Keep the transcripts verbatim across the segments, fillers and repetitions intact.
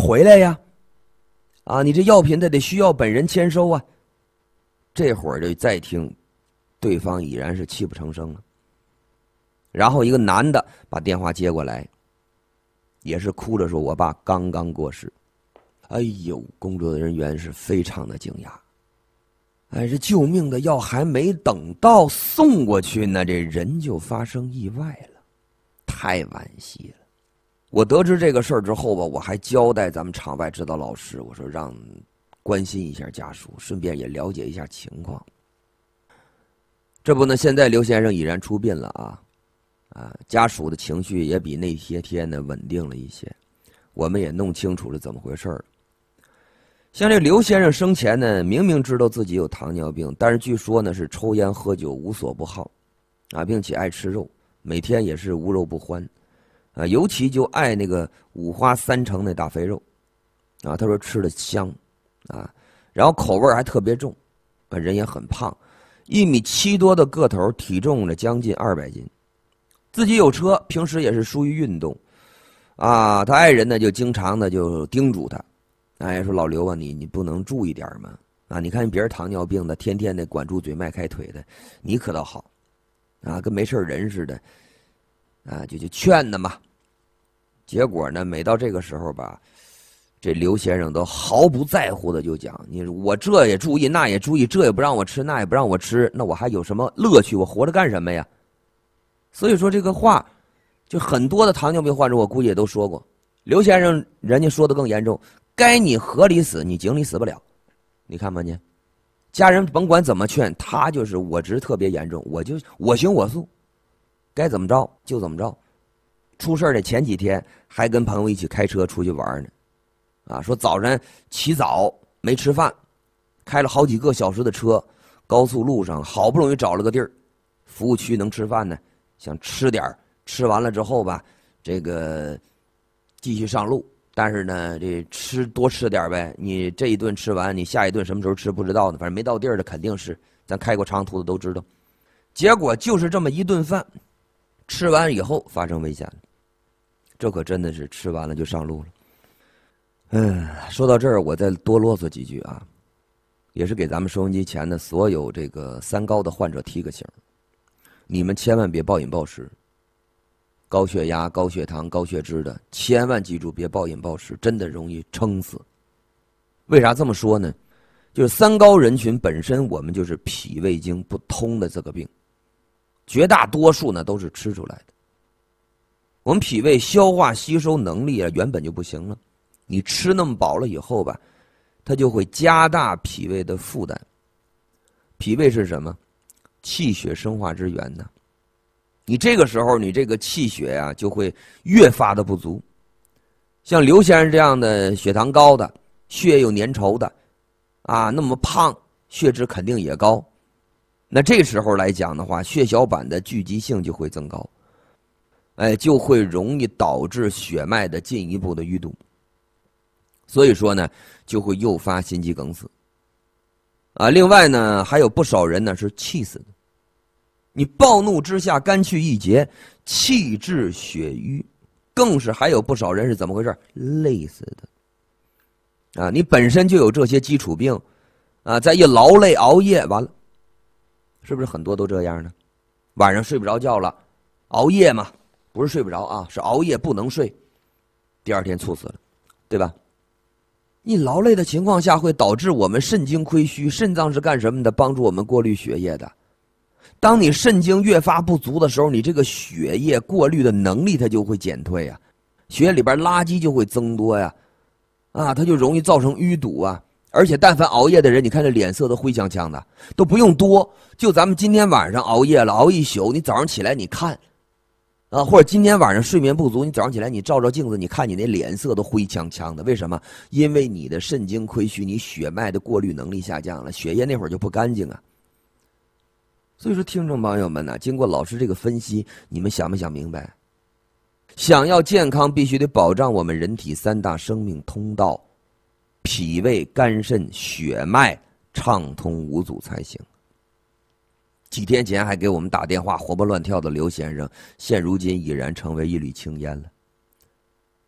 回来呀？啊，你这药品得得需要本人签收啊。这会儿就再听，对方已然是泣不成声了。然后一个男的把电话接过来，也是哭着说：“我爸刚刚过世。”哎呦，工作人员是非常的惊讶。哎，这救命的药还没等到送过去呢，这人就发生意外了，太惋惜了。我得知这个事儿之后吧，我还交代咱们场外指导老师，我说让关心一下家属，顺便也了解一下情况。这不呢，现在刘先生已然出殡了啊，啊，家属的情绪也比那些天呢稳定了一些，我们也弄清楚了怎么回事了。像这刘先生生前呢，明明知道自己有糖尿病，但是据说呢是抽烟喝酒无所不好，啊，并且爱吃肉，每天也是无肉不欢，啊，尤其就爱那个五花三成那大肥肉，啊，他说吃的香，啊，然后口味还特别重，啊，人也很胖，一米七多的个头，体重呢将近二百斤，自己有车，平时也是疏于运动，啊，他爱人呢就经常的就叮嘱他。哎，说老刘啊，你你不能注意点吗？啊，你看别人糖尿病的，天天的管住嘴迈开腿的，你可倒好，啊，跟没事人似的，啊，就就劝他嘛。结果呢，每到这个时候吧，这刘先生都毫不在乎的就讲：“你我这也注意，那也注意，这也不让我吃，那也不让我吃，那我还有什么乐趣？我活着干什么呀？”所以说这个话，就很多的糖尿病患者，我估计也都说过。刘先生人家说的更严重。该你河里死，你井里死不了。你看吧你，家人甭管怎么劝，他就是我执特别严重，我就我行我素，该怎么着就怎么着。出事的前几天还跟朋友一起开车出去玩呢，啊，说早晨起早没吃饭，开了好几个小时的车，高速路上好不容易找了个地儿，服务区能吃饭呢，想吃点吃完了之后吧，这个继续上路。但是呢，这吃多吃点呗，你这一顿吃完，你下一顿什么时候吃不知道呢，反正没到地儿的肯定是，咱开过长途的都知道。结果就是这么一顿饭，吃完以后发生危险了，这可真的是吃完了就上路了。嗯，说到这儿，我再多啰嗦几句啊，也是给咱们收音机前的所有这个三高的患者提个醒，你们千万别暴饮暴食。高血压、高血糖、高血脂的，千万记住别暴饮暴食，真的容易撑死。为啥这么说呢？就是三高人群本身，我们就是脾胃经不通的这个病，绝大多数呢都是吃出来的。我们脾胃消化吸收能力啊原本就不行了，你吃那么饱了以后吧，它就会加大脾胃的负担。脾胃是什么？气血生化之源呢。你这个时候，你这个气血啊就会越发的不足。像刘先生这样的血糖高的，血有粘稠的，啊，那么胖，血脂肯定也高。那这时候来讲的话，血小板的聚集性就会增高，哎，就会容易导致血脉的进一步的淤堵。所以说呢，就会诱发心肌梗死。啊，另外呢，还有不少人呢是气死的。你暴怒之下肝气郁结，气滞血瘀，更是还有不少人是怎么回事？累死的。啊，你本身就有这些基础病，啊，再一劳累熬夜，完了，是不是很多都这样呢？晚上睡不着觉了，熬夜嘛，不是睡不着啊，是熬夜不能睡，第二天猝死了，对吧？你劳累的情况下会导致我们肾精亏虚，肾脏是干什么的？帮助我们过滤血液的。当你肾精越发不足的时候，你这个血液过滤的能力它就会减退啊，血液里边垃圾就会增多呀，啊，它就容易造成淤堵啊。而且但凡熬夜的人，你看这脸色都灰呛呛的，都不用多，就咱们今天晚上熬夜了，熬一宿，你早上起来你看，啊，或者今天晚上睡眠不足，你早上起来你照照镜子，你看你那脸色都灰呛呛的，为什么？因为你的肾精亏虚，你血脉的过滤能力下降了，血液那会儿就不干净啊。所以说，听众朋友们呢、啊，经过老师这个分析，你们想没想明白？想要健康，必须得保障我们人体三大生命通道：脾胃、肝肾、血脉畅通无阻才行。几天前还给我们打电话，活蹦乱跳的刘先生，现如今已然成为一缕青烟了。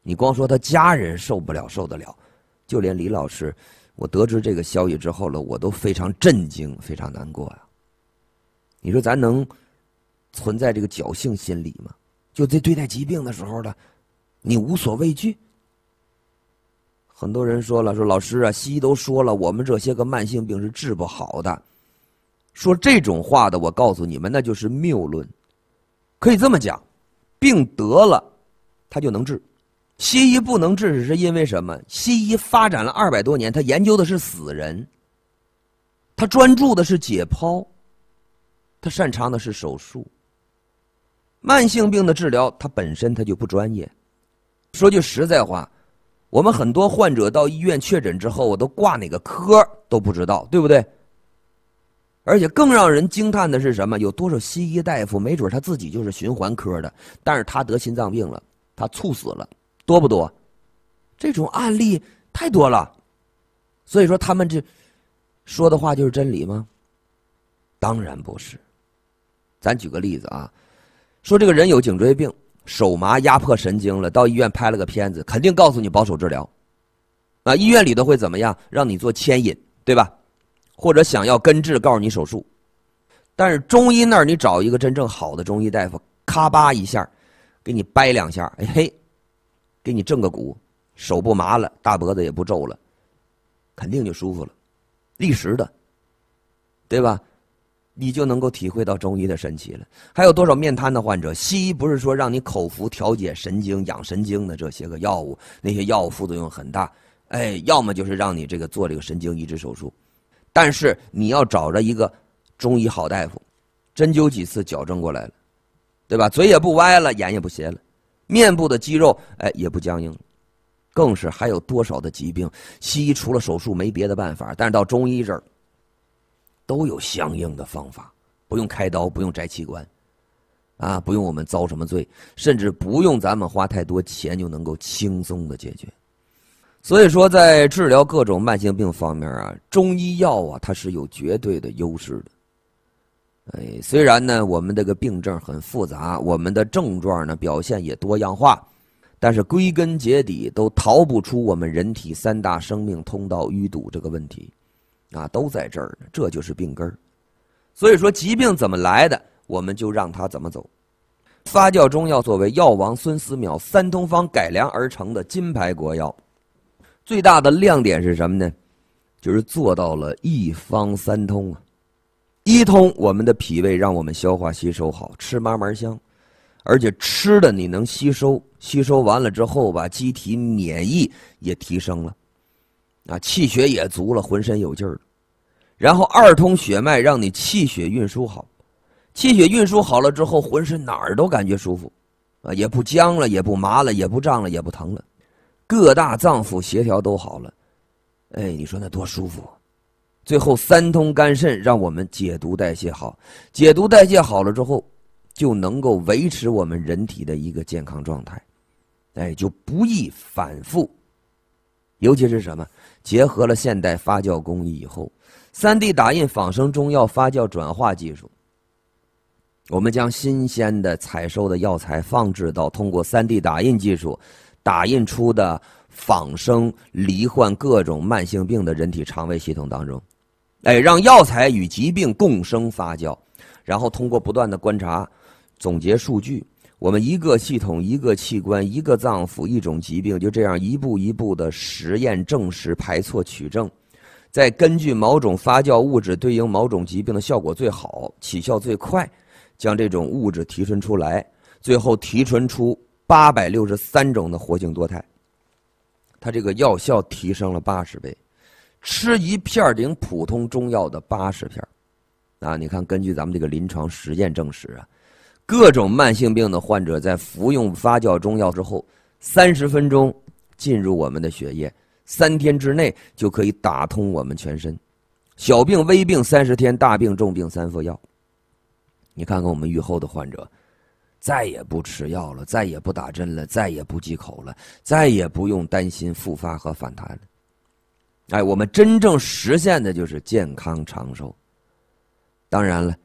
你光说他家人受不了受得了，就连李老师，我得知这个消息之后了，我都非常震惊，非常难过呀、啊。你说咱能存在这个侥幸心理吗？就在对待疾病的时候的，你无所畏惧。很多人说了，说老师啊，西医都说了，我们这些个慢性病是治不好的。说这种话的，我告诉你们，那就是谬论。可以这么讲，病得了，它就能治。西医不能治是因为什么？西医发展了二百多年，他研究的是死人，他专注的是解剖，他擅长的是手术。慢性病的治疗，它本身它就不专业。说句实在话，我们很多患者到医院确诊之后，我都挂哪个科都不知道，对不对？而且更让人惊叹的是什么？有多少西医大夫，没准他自己就是循环科的，但是他得心脏病了，他猝死了。多不多？这种案例太多了，所以说他们这说的话就是真理吗？当然不是。咱举个例子啊，说这个人有颈椎病，手麻压迫神经了，到医院拍了个片子，肯定告诉你保守治疗。啊，医院里头会怎么样？让你做牵引，对吧？或者想要根治，告诉你手术。但是中医那儿，你找一个真正好的中医大夫，咔吧一下，给你掰两下，哎嘿。给你正个骨，手不麻了，大脖子也不皱了，肯定就舒服了，立时的，对吧？你就能够体会到中医的神奇了。还有多少面瘫的患者，西医不是说让你口服调节神经、养神经的这些个药物，那些药物副作用很大，哎，要么就是让你这个做这个神经移植手术，但是你要找着一个中医好大夫，针灸几次矫正过来了，对吧？嘴也不歪了，眼也不斜了。面部的肌肉哎也不僵硬，更是还有多少的疾病，西医除了手术没别的办法，但是到中医这儿都有相应的方法，不用开刀，不用摘器官，啊，不用我们遭什么罪，甚至不用咱们花太多钱就能够轻松的解决。所以说，在治疗各种慢性病方面啊，中医药啊它是有绝对的优势的。哎，虽然呢，我们这个病症很复杂，我们的症状呢表现也多样化，但是归根结底都逃不出我们人体三大生命通道淤堵这个问题，啊，都在这儿呢，这就是病根儿。所以说，疾病怎么来的，我们就让它怎么走。发酵中药作为药王孙思邈三通方改良而成的金牌国药，最大的亮点是什么呢？就是做到了一方三通啊。一通，我们的脾胃让我们消化吸收好，吃嘛嘛香，而且吃的你能吸收，吸收完了之后吧，机体免疫也提升了，啊，气血也足了，浑身有劲儿了。然后二通血脉，让你气血运输好，气血运输好了之后，浑身哪儿都感觉舒服，啊，也不僵了，也不麻了，也不胀了，也不疼了，各大脏腑协调都好了，哎，你说那多舒服啊！最后三通肝肾，让我们解毒代谢好，解毒代谢好了之后，就能够维持我们人体的一个健康状态，哎，就不易反复。尤其是什么，结合了现代发酵工艺以后， 三 D 打印仿生中药发酵转化技术，我们将新鲜的采收的药材放置到通过 三 D 打印技术打印出的仿生罹患各种慢性病的人体肠胃系统当中，哎，让药材与疾病共生发酵，然后通过不断的观察总结数据，我们一个系统一个器官一个脏腑一种疾病，就这样一步一步的实验证实排错取证，再根据某种发酵物质对应某种疾病的效果最好起效最快，将这种物质提纯出来，最后提纯出八百六十三种的活性多肽，它这个药效提升了八十倍，吃一片顶普通中药的八十片啊！你看，根据咱们这个临床实验证实啊，各种慢性病的患者在服用发酵中药之后，三十分钟进入我们的血液，三天之内就可以打通我们全身。小病微病三十天，大病重病三副药。你看看我们愈后的患者，再也不吃药了，再也不打针了，再也不忌口了，再也不用担心复发和反弹了。哎，我们真正实现的就是健康长寿。当然了，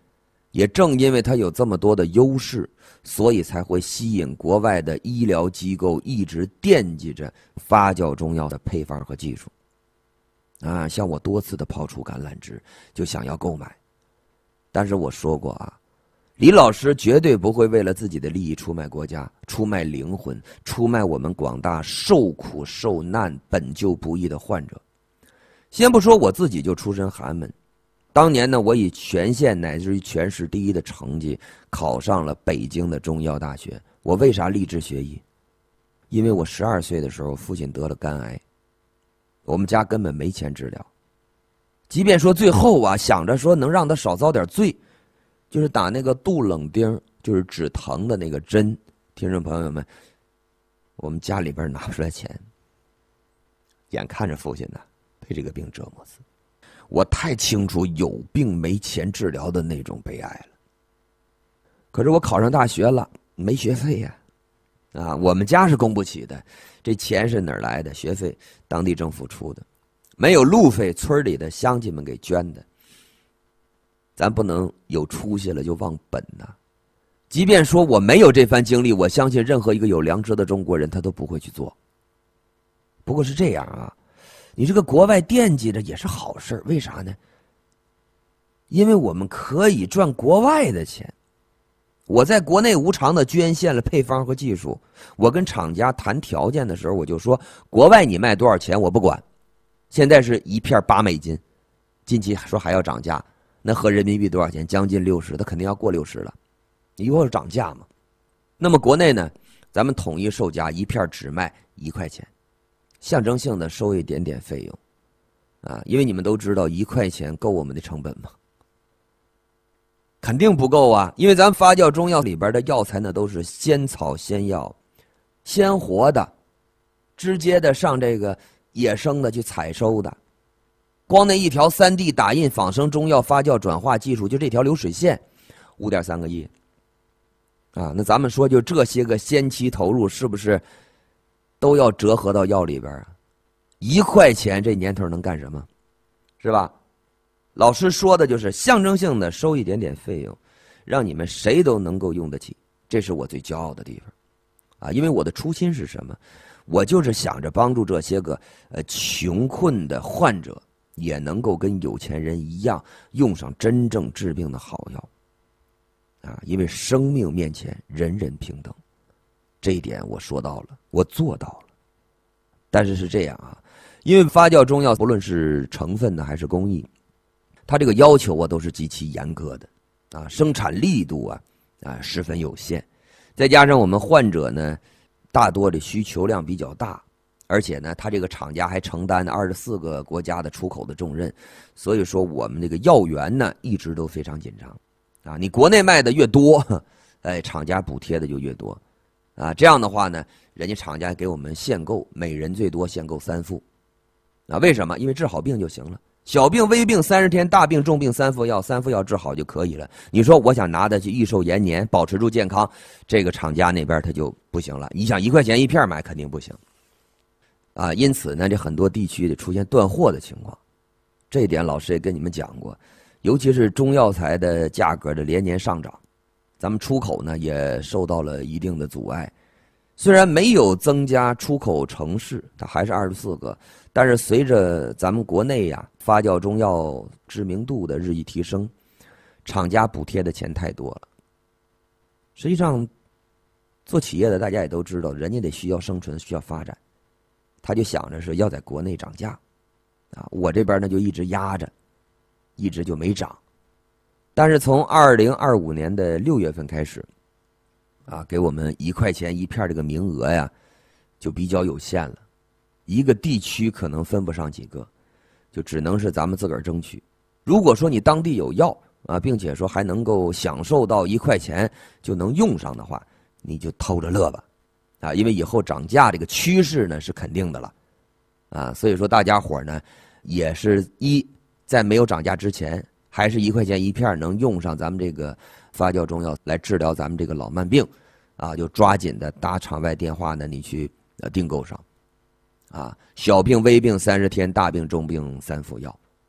也正因为它有这么多的优势，所以才会吸引国外的医疗机构一直惦记着发酵中药的配方和技术。啊，像我多次的抛出橄榄枝，就想要购买。但是我说过啊，李老师绝对不会为了自己的利益出卖国家、出卖灵魂、出卖我们广大受苦受难、本就不易的患者。先不说我自己就出身寒门，当年呢，我以全县乃至于全市第一的成绩考上了北京的中医药大学。我为啥立志学医？因为我十二岁的时候，父亲得了肝癌，我们家根本没钱治疗。即便说最后啊，想着说能让他少遭点罪，就是打那个杜冷丁，就是止疼的那个针。听众朋友们，我们家里边拿不出来钱，眼看着父亲呢被这个病折磨死。我太清楚有病没钱治疗的那种悲哀了。可是我考上大学了，没学费呀、啊，啊，我们家是供不起的，这钱是哪儿来的？学费当地政府出的，没有路费，村里的乡亲们给捐的。咱不能有出息了就忘本呐、啊。即便说我没有这番经历，我相信任何一个有良知的中国人他都不会去做。不过是这样啊。你这个国外惦记着也是好事，为啥呢？因为我们可以赚国外的钱。我在国内无偿的捐献了配方和技术，我跟厂家谈条件的时候，我就说国外你卖多少钱我不管，现在是一片八美金，近期说还要涨价，那合人民币多少钱？将近六十，它肯定要过六十了，一会儿涨价嘛。那么国内呢，咱们统一售价一片只卖一块钱。象征性的收一点点费用，啊，因为你们都知道一块钱够我们的成本吗？肯定不够啊！因为咱发酵中药里边的药材呢，都是鲜草鲜药，鲜活的，直接的上这个野生的去采收的。光那一条三 D 打印仿生中药发酵转化技术，就这条流水线，五点三个亿。啊，那咱们说就这些个先期投入，是不是？都要折合到药里边啊，一块钱这年头能干什么，是吧？老师说的就是象征性的收一点点费用，让你们谁都能够用得起，这是我最骄傲的地方，啊，因为我的初心是什么？我就是想着帮助这些个呃穷困的患者，也能够跟有钱人一样用上真正治病的好药，啊，因为生命面前人人平等。这一点我说到了，我做到了。但是是这样啊，因为发酵中药不论是成分呢还是工艺，它这个要求啊都是极其严格的啊，生产力度啊啊十分有限，再加上我们患者呢大多的需求量比较大，而且呢他这个厂家还承担二十四个国家的出口的重任，所以说我们这个药源呢一直都非常紧张啊，你国内卖的越多，哎，厂家补贴的就越多。啊，这样的话呢，人家厂家给我们限购，每人最多限购三副。啊，为什么？因为治好病就行了。小病、微病三十天，大病、重病三副药，三副药治好就可以了。你说我想拿的去益寿延年，保持住健康，这个厂家那边他就不行了。你想一块钱一片买，肯定不行。啊，因此呢，这很多地区出现断货的情况。这一点老师也跟你们讲过，尤其是中药材的价格的连年上涨。咱们出口呢也受到了一定的阻碍，虽然没有增加出口城市，它还是二十四个，但是随着咱们国内呀发酵中药知名度的日益提升，厂家补贴的钱太多了。实际上，做企业的大家也都知道，人家得需要生存，需要发展，他就想着是要在国内涨价，啊，我这边呢就一直压着，一直就没涨。但是从二零二五年的六月份开始，啊，给我们一块钱一片这个名额呀，就比较有限了，一个地区可能分不上几个，就只能是咱们自个儿争取。如果说你当地有药啊，并且说还能够享受到一块钱就能用上的话，你就偷着乐吧，啊，因为以后涨价这个趋势呢是肯定的了，啊，所以说大家伙呢也是一在没有涨价之前。还是一块钱一片能用上咱们这个发酵中药来治疗咱们这个老慢病，啊，就抓紧的打场外电话呢，你去呃订购上，啊，小病微病三十天，大病重病三副药，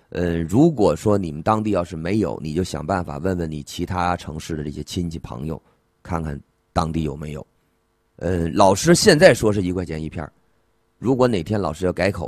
呃，如果说你们当地要是没有，你就想办法问问你其他城市的这些亲戚朋友，看看当地有没有。呃，老师现在说是一块钱一片，如果哪天老师要改口。